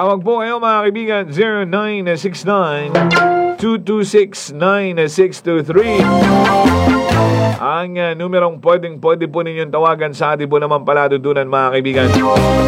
Tawag po kayo mga kaibigan, 0969-226-9623. Ang numerong pwede po ninyong tawagan sa ating po naman palatuntunan mga kaibigan.